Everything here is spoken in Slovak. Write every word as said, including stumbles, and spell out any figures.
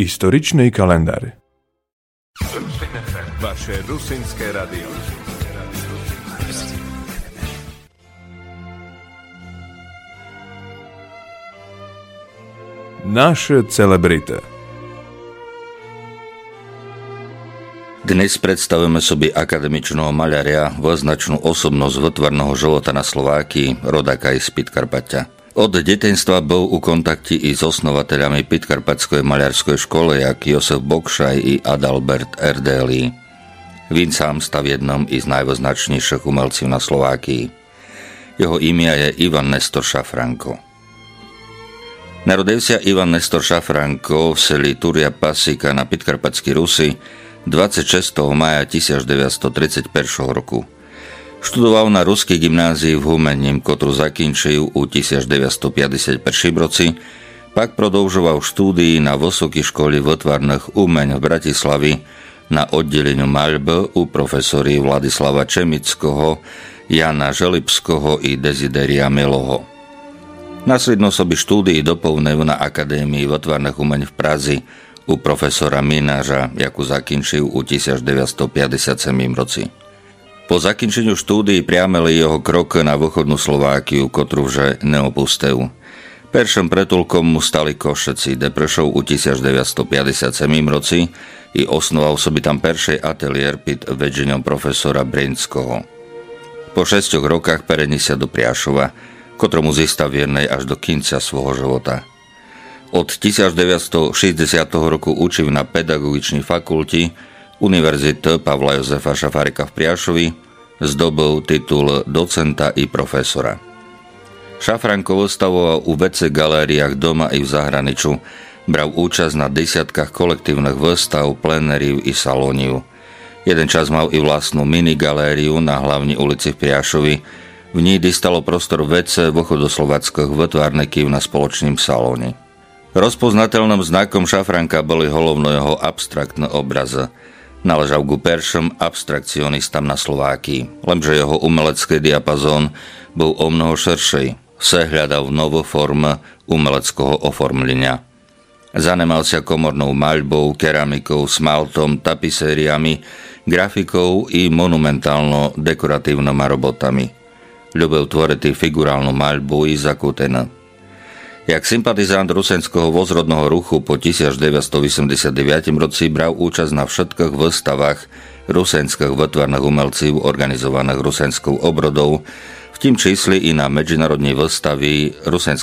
Историчный календарь. Vaše rusínske radio. Naše celebrity. Dnes predstavujeme sobie akademičného maľaria, voznačnú osobnosť votvarného života na Slovákii, rodáka z Podkarpatia. Od detenstva bol u kontakti i s osnovateľami Podkarpatskej maľarskej školy, jak Josef Bokšaj i Adalbert Erdély. Vín sám stav jednom i z najvoznačnejších umelcov na Slovákii. Jeho imia je Ivan Nestor Šafranko. Narodil sa Ivan Nestor Šafranko v seli Turia Pasika na Podkarpatskej Rusi dvadsiateho šiesteho mája tisícdeväťstotridsaťjeden roku. Študoval na ruskej gymnázii v Humenním, ktorú zakončil u tisícdeväťstopäťdesiatjeden roci, pak prodĺžoval štúdii na Vysokej škole votvarných umeň v Bratislavi na oddeleniu maľby u profesorí Vladislava Čemického, Jana Želibského i Desideria Miloho. Následno soby štúdii doplnil na Akadémii votvarných umeň v Prazi u profesora Mináža, jaku zakončil u tisícdeväťstopäťdesiatsedem roci. Po zakončeniu štúdií priameli jeho krok na východnú Slovákiu, ktorú že neopustil. Perším pretulkom mu stali Košeci, kde prešiel u tisícdeväťstopäťdesiatsedem roci i osnoval soby tam peršej ateliér pod vedením profesora Brinského. Po šesťoch rokách perení sa do Priašova, ktorému zístal viernej až do konca svojho života. Od tisícdeväťstošesťdesiateho roku učil na pedagogičnej fakulti Univerzity Pavla Jozefa Šafárika v Priašovi, zdobil titul docenta i profesora. Šafranko vystavoval u vece galériách doma i v zahraniču, bral účasť na desiatkách kolektívnych výstav, plenériv i salóniv. Jeden čas mal i vlastnú minigalériu na hlavní ulici v Priašovi, v ní dostalo prostor vece východoslovackých vytvarníkov na spoločným salóne. Rozpoznateľným znakom Šafranka boli hlavne jeho abstraktné obrazy. Naležal ku perším abstrakcionistám na Slovákii, lenže jeho umelecký diapazón bol o mnoho širší, sa hľadal v novú formu umeleckého oformlenia. Zanemal sa komornou maľbou, keramikou, smaltom, tapisériami, grafikou i monumentálno-dekoratívnymi robotami. Ľubil tvoriť figurálnu maľbu i zakútené. Jak sympatizant rusenského vozrodného ruchu po tisícdeväťstoosemdesiatdeväť roci bral účasť na všetkých výstavách rusenských votvarných umelcov organizovaných rusenskou obrodou, v tým čísli i na medzinárodnej výstavy rusenských